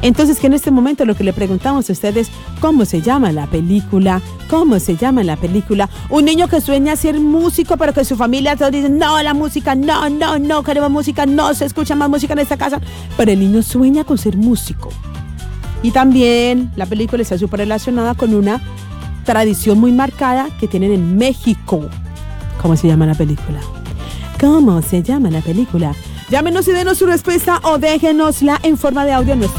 Entonces, que en este momento lo que le preguntamos a ustedes, ¿cómo se llama la película? ¿Cómo se llama la película? Un niño que sueña ser músico, pero que su familia todos dicen, no, la música, no queremos música, no se escucha más música en esta casa. Pero el niño sueña con ser músico. Y también la película está súper relacionada con una tradición muy marcada que tienen en México. ¿Cómo se llama la película? ¿Cómo se llama la película? Llámenos y denos su respuesta o déjenosla en forma de audio en nuestra